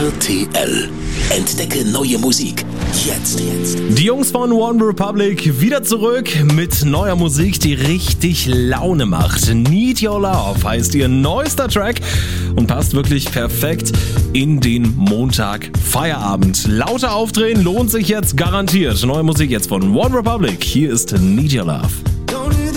RTL. Entdecke neue Musik. Jetzt. Die Jungs von One Republic wieder zurück mit neuer Musik, die richtig Laune macht. Need Your Love heißt ihr neuester Track und passt wirklich perfekt in den Montag Feierabend. Lauter aufdrehen lohnt sich jetzt garantiert. Neue Musik jetzt von One Republic. Hier ist Need Your Love.